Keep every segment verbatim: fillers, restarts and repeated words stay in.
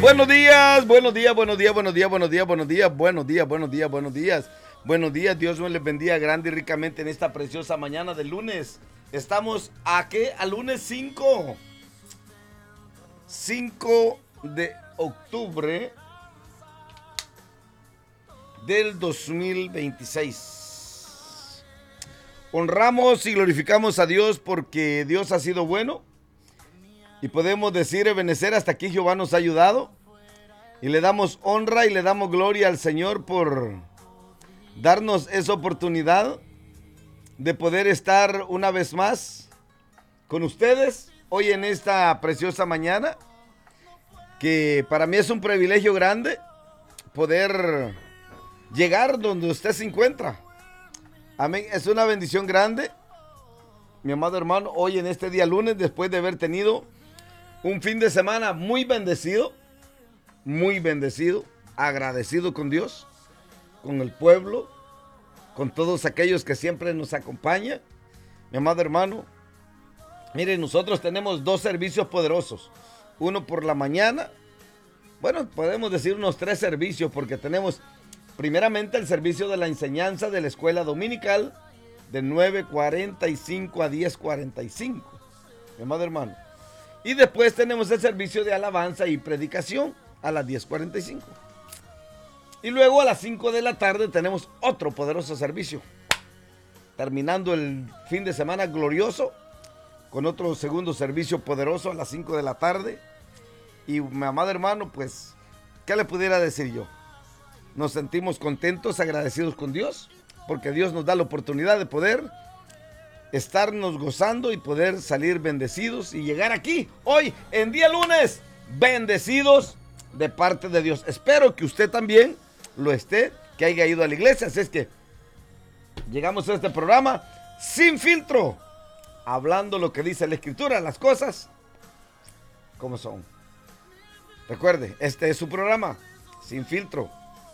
Buenos días, buenos días, buenos días, buenos días, buenos días, buenos días, buenos días, buenos días, buenos días, buenos días. Dios me les bendiga grande y ricamente en esta preciosa mañana de lunes. Estamos a qué? Al lunes cinco. cinco de octubre del dos mil veintiséis. Honramos y glorificamos a Dios porque Dios ha sido bueno. Y podemos decir, Ebenezer, hasta aquí Jehová nos ha ayudado. Y le damos honra y le damos gloria al Señor por darnos esa oportunidad de poder estar una vez más con ustedes hoy en esta preciosa mañana. Que para mí es un privilegio grande poder llegar donde usted se encuentra. Amén. Es una bendición grande, mi amado hermano, hoy en este día lunes, después de haber tenido un fin de semana muy bendecido, muy bendecido, agradecido con Dios, con el pueblo, con todos aquellos que siempre nos acompañan. Mi amado hermano, miren, nosotros tenemos dos servicios poderosos. Uno por la mañana, bueno, podemos decir unos tres servicios, porque tenemos primeramente el servicio de la enseñanza de la escuela dominical de nueve cuarenta y cinco a diez cuarenta y cinco, mi amado hermano. Y después tenemos el servicio de alabanza y predicación a las diez cuarenta y cinco. Y luego a las cinco de la tarde tenemos otro poderoso servicio. Terminando el fin de semana glorioso con otro segundo servicio poderoso a las cinco de la tarde. Y mi amado hermano, pues, ¿qué le pudiera decir yo? Nos sentimos contentos, agradecidos con Dios, porque Dios nos da la oportunidad de poder estarnos gozando y poder salir bendecidos y llegar aquí hoy en día lunes bendecidos de parte de Dios. Espero que usted también lo esté, que haya ido a la iglesia. Así es que llegamos a este programa sin filtro, hablando lo que dice la escritura, las cosas como son. Recuerde, este es su programa sin filtro,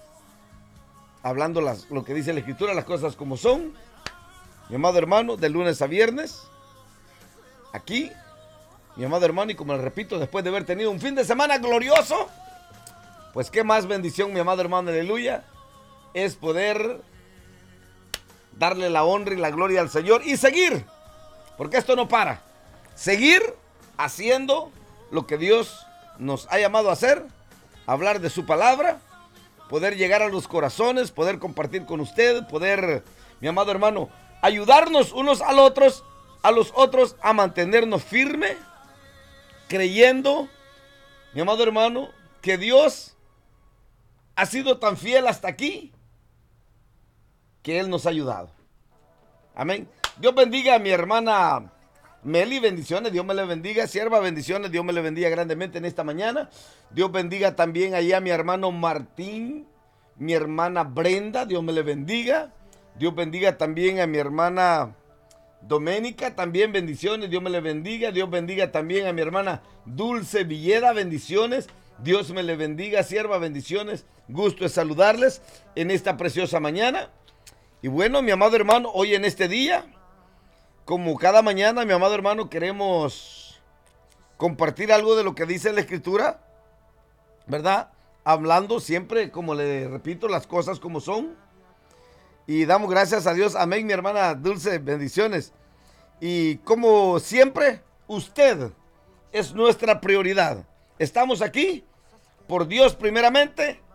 hablando las, lo que dice la escritura, las cosas como son. Mi amado hermano, de lunes a viernes, aquí, mi amado hermano, y como les repito, después de haber tenido un fin de semana glorioso, pues qué más bendición, mi amado hermano, aleluya, es poder darle la honra y la gloria al Señor y seguir, porque esto no para, seguir haciendo lo que Dios nos ha llamado a hacer, hablar de su palabra, poder llegar a los corazones, poder compartir con usted, poder, mi amado hermano, ayudarnos unos a los otros, a los otros a mantenernos firmes, creyendo, mi amado hermano, que Dios ha sido tan fiel hasta aquí, que Él nos ha ayudado. Amén. Dios bendiga a mi hermana Meli, bendiciones, Dios me le bendiga. Sierva, bendiciones, Dios me le bendiga grandemente en esta mañana. Dios bendiga también allá a mi hermano Martín, mi hermana Brenda, Dios me le bendiga. Dios bendiga también a mi hermana Doménica, también bendiciones, Dios me le bendiga. Dios bendiga también a mi hermana Dulce Villeda, bendiciones, Dios me le bendiga. Sierva, bendiciones, gusto de saludarles en esta preciosa mañana. Y bueno, mi amado hermano, hoy en este día, como cada mañana, mi amado hermano, queremos compartir algo de lo que dice la escritura, ¿verdad? Hablando siempre, como le repito, las cosas como son. Y damos gracias a Dios. Amén, mi hermana Dulce, bendiciones. Y como siempre, usted es nuestra prioridad. Estamos aquí por Dios primeramente